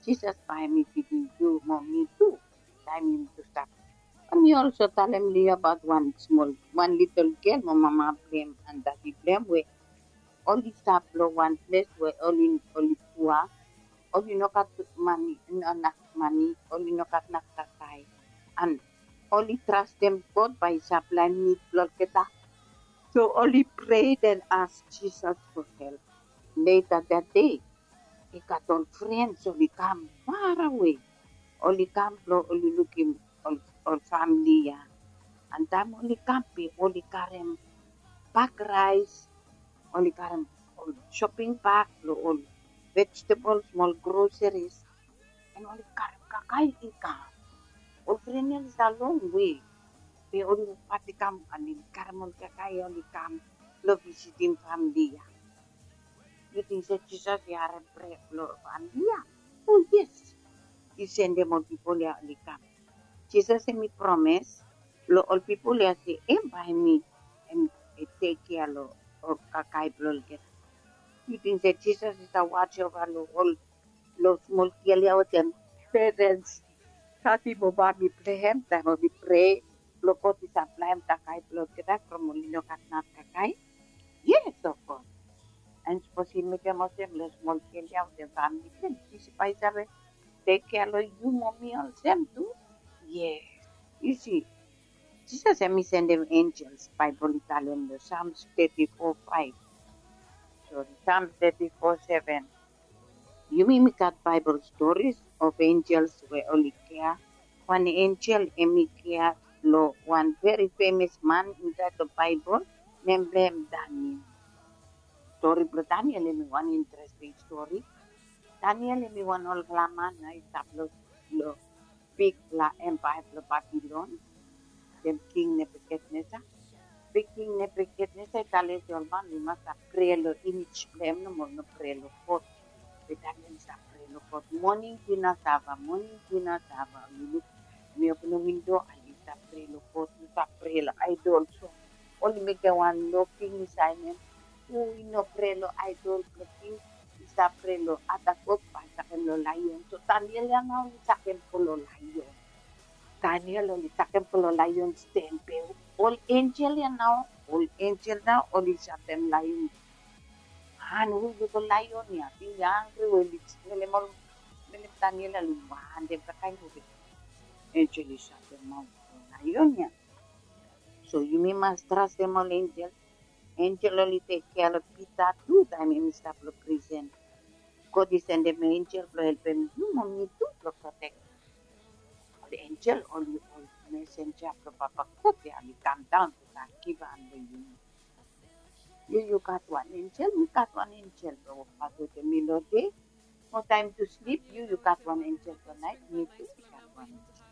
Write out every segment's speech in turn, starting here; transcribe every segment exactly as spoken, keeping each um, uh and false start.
Jesus by me feeding you, mommy too. Time him to stop. And he also tell him Lee about one small, one little girl, my mama blame and daddy blame where only stop blow one place where only only poor, only no cut money, no nak money, only no cut nak kakai. And only trust them God by supply need blood kita. So only prayed and asked Jesus for help. Later that day, he got all friends, so he come far away. Only come flow, only looking all, all family, yeah. And time only campi, only carry pack rice, only carry all shopping bag, all vegetables, small groceries, and only carry kakai ika. All friends is a long way. They only party come and in caramel kakai only come, love visiting family, yeah. You think that Jesus you are a pray for family, yeah? Oh yes. He send them all people yeah only come. Jesus me promise, lo all people ya say, em by me, and take care lo of kakai blol get. You think that Jesus is a watch over lo all lo small kill out them parents. Kati mo ba mi pray him, tayo mi pray, lo ko ti supply him kakai blol get from molino kat nat kakai. Yes, of course. And suppose he make them also lo small kill out them family. Then this by sabe, take care lo you mommy all them too. Yes. You see, Jesus had me send them angels, Bible Italian, Psalms thirty-four five. Sorry, Psalms thirty-four seven. You mean me got Bible stories of angels where only care. One angel emi care lo one very famous man inside the Bible named Daniel. Story bro Daniel emi one interesting story. Daniel emi one all glaman na isablo lo big la empire lo Babylon. Dem king Nebuchadnezzar. Big king Nebuchadnezzar tale jolman lima sa prelo image blem no mo no prelo pot. Bedagan sa prelo pot. Morning tina sava, morning tina sava. Look, me open the window and sa prelo pot, sa prelo idol. So, only make one looking Simon. Who no prelo idol looking sa prelo atakot pa sa kemlo lion. So, Daniel yang ang sa kemlo lion. Daniel only taken for a lion's temple. All angel now, all angel now, only shot them lion. And who go to lion ya? Being angry, well, it's Melemor, Melem Daniel Aluman, them the kind of it. Angel is shot them out lion ya. So you may must trust them all angel. Angel only take care of Peter two times in Mister prison. God is send them angel to help him. You mommy too to protect. The angel only all messenger to Papa Kopi and he come down to Kiva and the you. You you got one angel, we got one angel to Papa the middle of the day. No time to sleep, you you got one angel tonight, me too, we got one angel.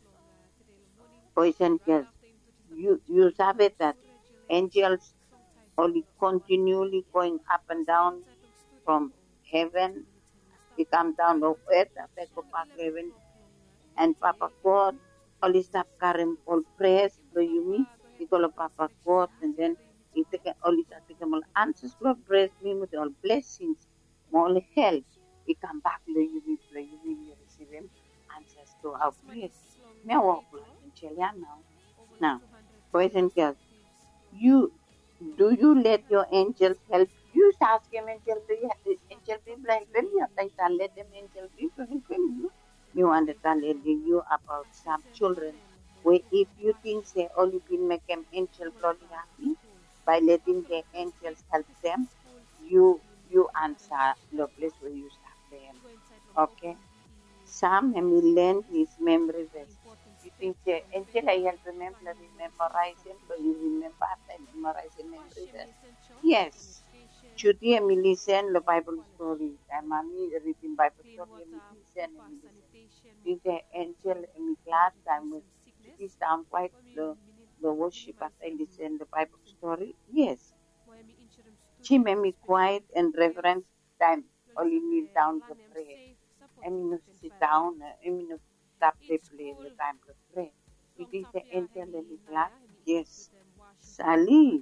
Boys and girls, you you sabe that angels only continually going up and down from heaven. He come down to earth, affect heaven. And Papa God, only stop carrying all prayers for you me, he call Papa God, and then he take only start taking all answers for prayers, me with all blessings, all help. He come back to you me, for you me, you receive him answers to our prayers. Me walk in Chilean now. Now, boys and girls, you do you let your angels help you? Ask him angel, do you have angel people help him? You have to let them angel people help him. You understand telling you about some children where if you think they only been make them angel bloody happy by letting the angels help them, you you answer the place where you start them. Okay? Sam may learn his memory verse. You think the angel I help remember memorize him, but you remember after memorize the memory verse. Yes. Judy and me listen the Bible story. And mommy reading Bible story and me listen and me listen. With the angel in my class time with Judy stand quite the the worship as I listen the Bible story. Yes. She made me quiet and reverence time. Only kneel down to pray. I mean not sit down, I mean not stop the play the time to pray. It is the angel in my class? Yes. Sally.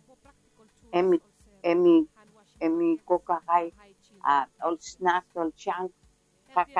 Emi Emi Emi Kokakai, uh, all snacks, all chunk,